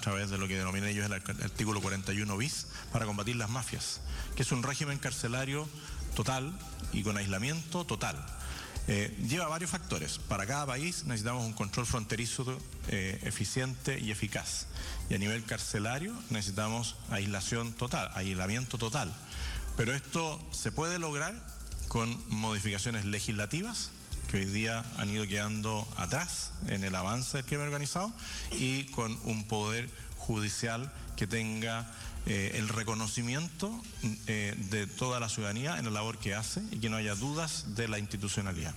través de lo que denominan ellos el artículo 41 bis para combatir las mafias, que es un régimen carcelario total y con aislamiento total. Lleva varios factores. Para cada país necesitamos un control fronterizo eficiente y eficaz. Y a nivel carcelario necesitamos aislamiento total. Pero esto se puede lograr con modificaciones legislativas que hoy día han ido quedando atrás en el avance del crimen organizado y con un poder judicial que tenga el reconocimiento de toda la ciudadanía en la labor que hace y que no haya dudas de la institucionalidad.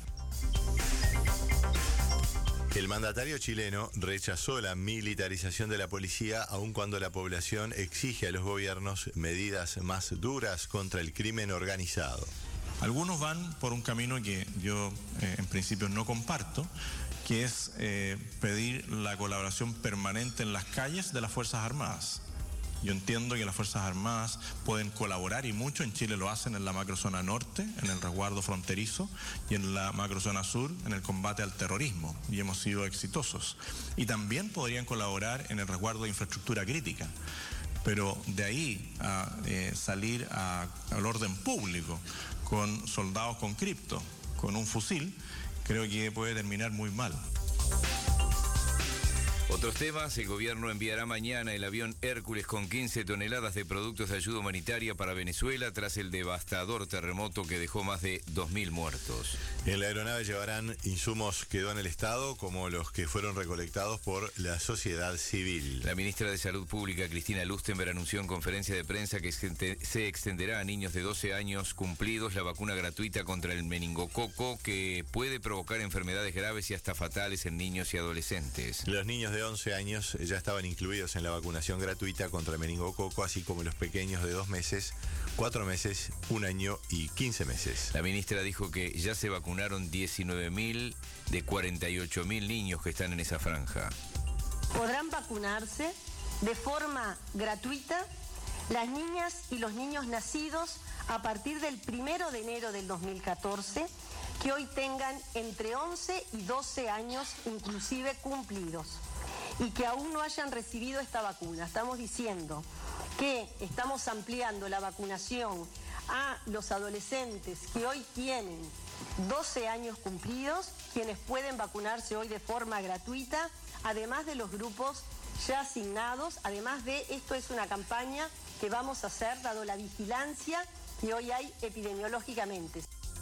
El mandatario chileno rechazó la militarización de la policía, aun cuando la población exige a los gobiernos medidas más duras contra el crimen organizado. Algunos van por un camino que yo en principio no comparto, que es pedir la colaboración permanente en las calles de las Fuerzas Armadas. Yo entiendo que las Fuerzas Armadas pueden colaborar y mucho, en Chile lo hacen en la macrozona norte, en el resguardo fronterizo, y en la macrozona sur, en el combate al terrorismo, y hemos sido exitosos. Y también podrían colaborar en el resguardo de infraestructura crítica. Pero de ahí a salir al orden público con soldados con cripto, con un fusil, creo que puede terminar muy mal. Otros temas: el gobierno enviará mañana el avión Hércules con 15 toneladas de productos de ayuda humanitaria para Venezuela tras el devastador terremoto que dejó más de 2.000 muertos. En la aeronave llevarán insumos que dona el Estado, como los que fueron recolectados por la sociedad civil. La ministra de Salud Pública, Cristina Lustenberg, anunció en conferencia de prensa que se extenderá a niños de 12 años cumplidos la vacuna gratuita contra el meningococo, que puede provocar enfermedades graves y hasta fatales en niños y adolescentes. Los niños de 11 años ya estaban incluidos en la vacunación gratuita contra el meningococo, así como los pequeños de 2 meses, 4 meses, 1 año y 15 meses. La ministra dijo que ya se vacunaron 19.000 de 48.000 niños que están en esa franja. Podrán vacunarse de forma gratuita las niñas y los niños nacidos a partir del 1 de enero del 2014, que hoy tengan entre 11 y 12 años inclusive cumplidos y que aún no hayan recibido esta vacuna. Estamos diciendo que estamos ampliando la vacunación a los adolescentes que hoy tienen 12 años cumplidos, quienes pueden vacunarse hoy de forma gratuita, además de los grupos ya asignados. Además de esto, es una campaña que vamos a hacer dado la vigilancia que hoy hay epidemiológicamente.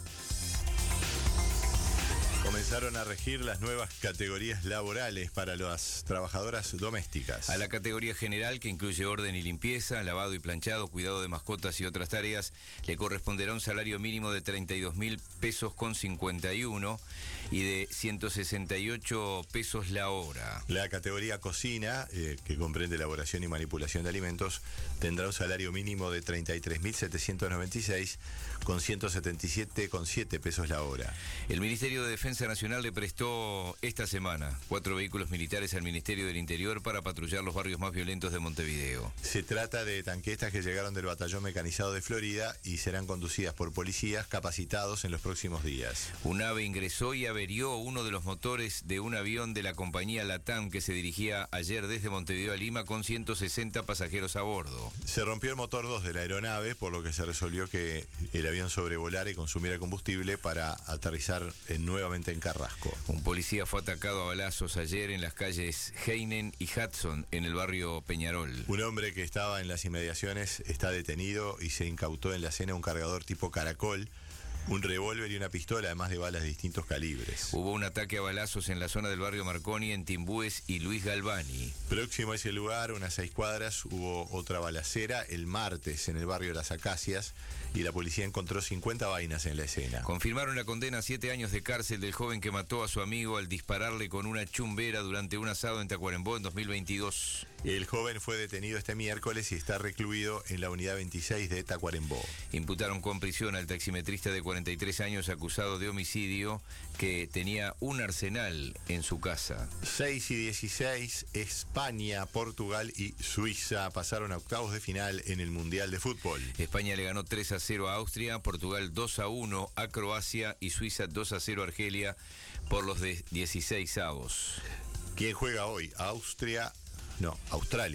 Comenzaron a regir las nuevas categorías laborales para las trabajadoras domésticas. A la categoría general, que incluye orden y limpieza, lavado y planchado, cuidado de mascotas y otras tareas, le corresponderá un salario mínimo de 32.000 pesos con 51 y de 168 pesos la hora. La categoría cocina, que comprende elaboración y manipulación de alimentos, tendrá un salario mínimo de 33.796 con 177,7 pesos la hora. El Ministerio de Defensa Nacional le prestó esta semana 4 vehículos militares al Ministerio del Interior para patrullar los barrios más violentos de Montevideo. Se trata de tanquetas que llegaron del Batallón Mecanizado de Florida y serán conducidas por policías capacitados en los próximos días. Un ave ingresó y averió uno de los motores de un avión de la compañía LATAM que se dirigía ayer desde Montevideo a Lima con 160 pasajeros a bordo. Se rompió el motor 2 de la aeronave, por lo que se resolvió que el avión sobrevolara y consumiera combustible para aterrizar nuevamente en Carrasco. Un policía fue atacado a balazos ayer en las calles Heinen y Hudson, en el barrio Peñarol. Un hombre que estaba en las inmediaciones está detenido y se incautó en la escena un cargador tipo caracol, un revólver y una pistola, además de balas de distintos calibres. Hubo un ataque a balazos en la zona del barrio Marconi, en Timbúes y Luis Galvani. Próximo a ese lugar, unas 6 cuadras, hubo otra balacera el martes en el barrio Las Acacias y la policía encontró 50 vainas en la escena. Confirmaron la condena a 7 años de cárcel del joven que mató a su amigo al dispararle con una chumbera durante un asado en Tacuarembó en 2022. El joven fue detenido este miércoles y está recluido en la unidad 26 de Tacuarembó. Imputaron con prisión al taximetrista de 43 años acusado de homicidio que tenía un arsenal en su casa. 6 y 16, España, Portugal y Suiza pasaron a octavos de final en el Mundial de Fútbol. España le ganó 3-0 a Austria, Portugal 2-1 a Croacia y Suiza 2-0 a Argelia por los de 16avos. ¿Quién juega hoy? Australia.